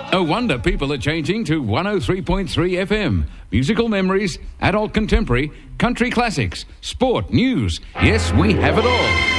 No wonder people are changing to 103.3 FM. Musical memories, adult contemporary, country classics, sport, news. Yes, we have it all.